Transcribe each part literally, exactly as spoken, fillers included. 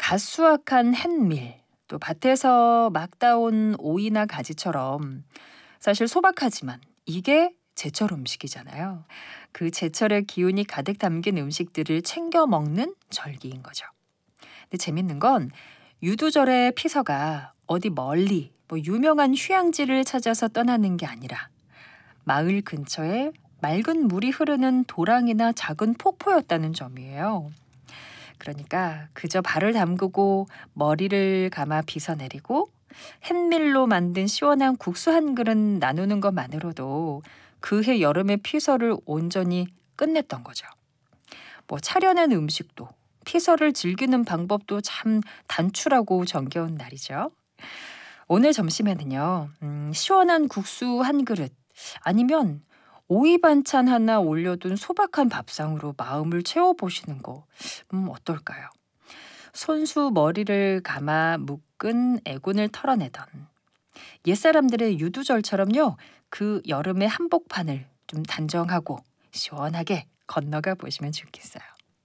갓 수확한 햇밀, 또 밭에서 막 따온 오이나 가지처럼 사실 소박하지만 이게 제철 음식이잖아요. 그 제철의 기운이 가득 담긴 음식들을 챙겨 먹는 절기인 거죠. 근데 재밌는 건 유두절의 피서가 어디 멀리 뭐 유명한 휴양지를 찾아서 떠나는 게 아니라 마을 근처에 맑은 물이 흐르는 도랑이나 작은 폭포였다는 점이에요. 그러니까 그저 발을 담그고 머리를 감아 빗어내리고 햇밀로 만든 시원한 국수 한 그릇 나누는 것만으로도 그해 여름의 피서를 온전히 끝냈던 거죠. 뭐 차려낸 음식도 피서를 즐기는 방법도 참 단출하고 정겨운 날이죠. 오늘 점심에는요, 음, 시원한 국수 한 그릇 아니면 오이 반찬 하나 올려둔 소박한 밥상으로 마음을 채워보시는 거 음, 어떨까요? 손수 머리를 감아 묶은 애군을 털어내던 옛사람들의 유두절처럼요. 그 여름의 한복판을 좀 단정하고 시원하게 건너가 보시면 좋겠어요.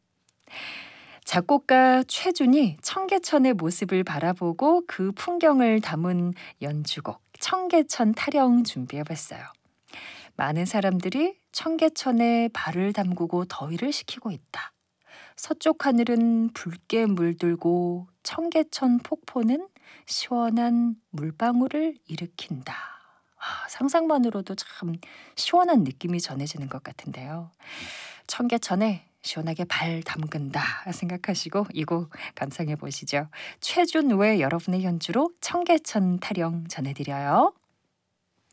작곡가 최준이 청계천의 모습을 바라보고 그 풍경을 담은 연주곡 청계천 타령 준비해봤어요. 많은 사람들이 청계천에 발을 담그고 더위를 식히고 있다. 서쪽 하늘은 붉게 물들고 청계천 폭포는 시원한 물방울을 일으킨다. 아, 상상만으로도 참 시원한 느낌이 전해지는 것 같은데요. 청계천에 시원하게 발 담근다 생각하시고 이 곡 감상해 보시죠. 최준 외 여러분의 연주로 청계천 타령 전해드려요.